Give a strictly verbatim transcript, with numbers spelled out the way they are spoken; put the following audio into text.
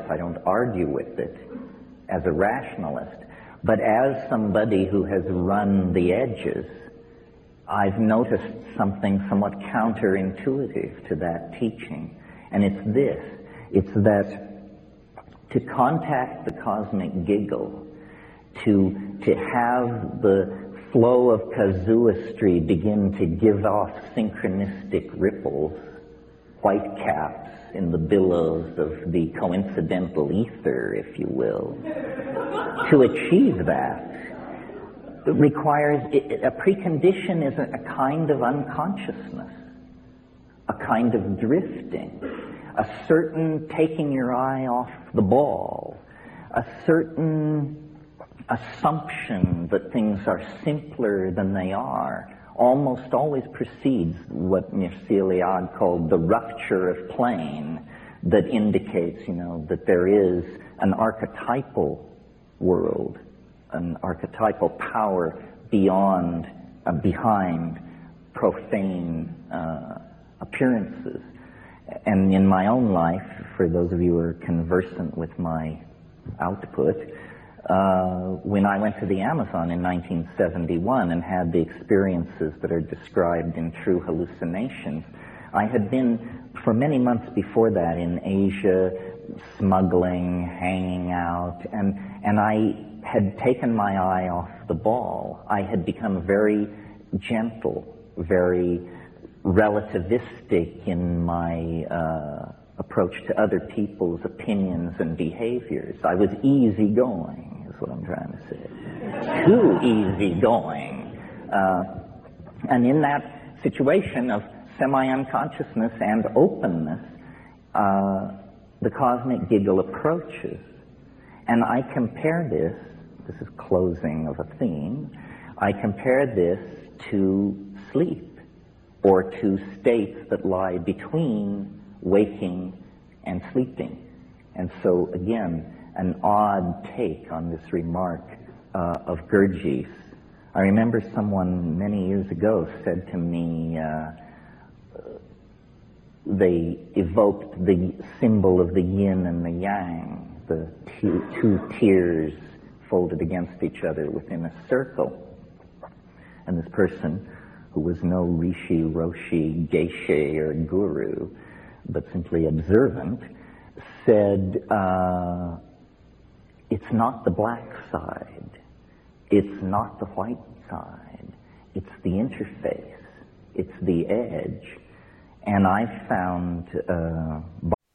I don't argue with it as a rationalist. But as somebody who has run the edges, I've noticed something somewhat counterintuitive to that teaching. And it's this. It's that to contact the cosmic giggle, to, to have the flow of casuistry begin to give off synchronistic ripples, white caps in the billows of the coincidental ether, if you will. To achieve that requires, a precondition is a kind of unconsciousness, a kind of drifting, a certain taking your eye off the ball, a certain assumption that things are simpler than they are, almost always precedes what Mircea Eliade called the rupture of plane, that indicates, you know, that there is an archetypal world, an archetypal power beyond, uh, behind profane uh, appearances. And in my own life, for those of you who are conversant with my output, uh, when I went to the Amazon in nineteen seventy-one and had the experiences that are described in True Hallucinations, I had been, for many months before that, in Asia, smuggling, hanging out, and, and I had taken my eye off the ball. I had become very gentle, very relativistic in my uh, approach to other people's opinions and behaviors. I was easygoing, is what I'm trying to say. Too easygoing. Uh, and in that situation of semi-unconsciousness and openness, uh, the cosmic giggle approaches. And I compare this, this is closing of a theme, I compare this to sleep, or to states that lie between waking and sleeping. And so, again, an odd take on this remark uh, of Gurdjieff. I remember someone many years ago said to me, uh, they evoked the symbol of the yin and the yang, the two, two tiers folded against each other within a circle. And this person, who was no rishi, roshi, geshe, or guru, but simply observant, said, uh, it's not the black side, it's not the white side, it's the interface, it's the edge. And I found uh,